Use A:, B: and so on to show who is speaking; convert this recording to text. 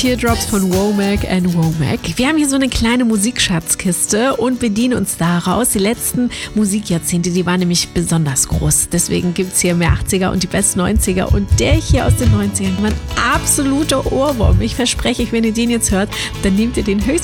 A: Teardrops von Womack and Womack. Wir haben hier so eine kleine Musikschatzkiste und bedienen uns daraus. Die letzten Musikjahrzehnte, die waren nämlich besonders groß. Deswegen gibt es hier mehr 80er und die besten 90er. Und der hier aus den 90ern war ein absoluter Ohrwurm. Ich verspreche euch, wenn ihr den jetzt hört, dann nehmt ihr den höchstwahrscheinlich